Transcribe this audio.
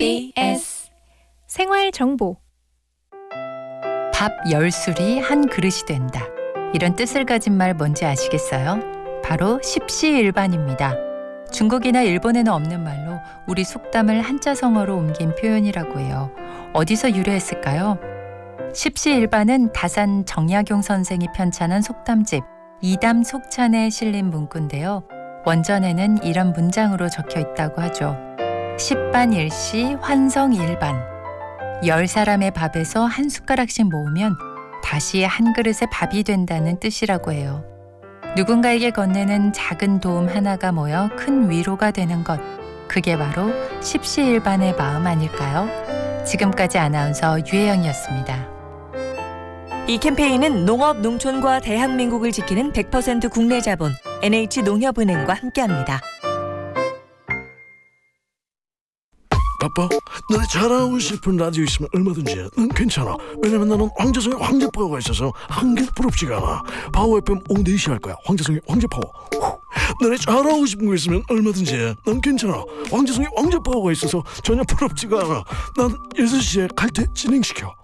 KBS 생활정보. 밥 10술이 한 그릇이 된다. 이런 뜻을 가진 말 뭔지 아시겠어요? 바로 십시일반입니다. 중국이나 일본에는 없는 말로 우리 속담을 한자성어로 옮긴 표현이라고 해요. 어디서 유래했을까요? 십시일반은 다산 정약용 선생이 편찬한 속담집 이담속찬에 실린 문구인데요. 원전에는 이런 문장으로 적혀 있다고 하죠. 십반일시 환성일반. 10사람의 밥에서 한 숟가락씩 모으면 다시 한 그릇의 밥이 된다는 뜻이라고 해요. 누군가에게 건네는 작은 도움 하나가 모여 큰 위로가 되는 것. 그게 바로 십시일반의 마음 아닐까요? 지금까지 아나운서 유혜영이었습니다. 이 캠페인은 농업, 농촌과 대한민국을 지키는 100% 국내 자본 NH농협은행과 함께합니다. 아빠, 너네 잘하고 싶은 라디오 있으면 얼마든지 난 괜찮아. 왜냐면 나는 황재성의 황제파워가 있어서 한 개도 부럽지가 않아. 파워 FM 오후 4시 할 거야. 황재성의 황제파워. 너네 잘하고 싶은 거 있으면 얼마든지 해. 난 괜찮아. 황재성의 황제파워가 있어서 전혀 부럽지가 않아. 난 6시에 갈 때 진행시켜.